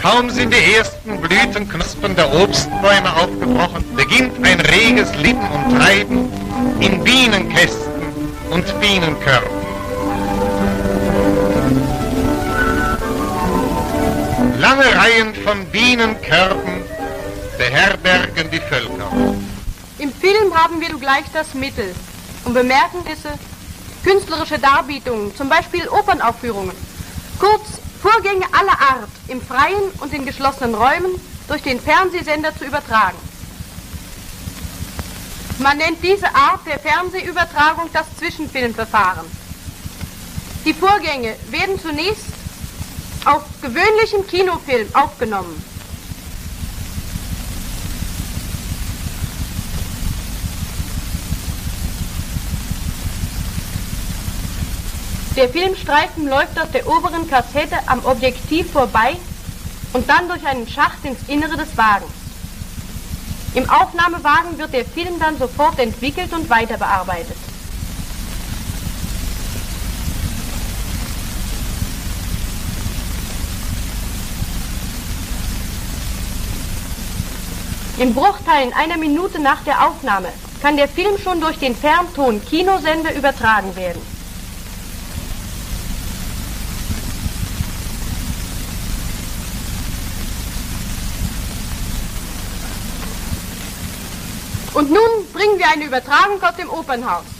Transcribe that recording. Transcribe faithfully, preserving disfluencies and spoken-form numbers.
Kaum sind die ersten Blütenknospen der Obstbäume aufgebrochen, beginnt ein reges Lippen und Treiben in Bienenkästen und Bienenkörben. Lange Reihen von Bienenkörben beherbergen die Völker. Im Film haben wir zugleich das Mittel, um Bemerknisse, künstlerische Darbietungen, zum Beispiel Opernaufführungen, kurz Vorgänge aller Art im freien und in geschlossenen Räumen durch den Fernsehsender zu übertragen. Man nennt diese Art der Fernsehübertragung das Zwischenfilmverfahren. Die Vorgänge werden zunächst auf gewöhnlichem Kinofilm aufgenommen. Der Filmstreifen läuft aus der oberen Kassette am Objektiv vorbei und dann durch einen Schacht ins Innere des Wagens. Im Aufnahmewagen wird der Film dann sofort entwickelt und weiter bearbeitet. In Bruchteilen einer Minute nach der Aufnahme kann der Film schon durch den Fernton-Kinosender übertragen werden. Und nun bringen wir eine Übertragung aus dem Opernhaus.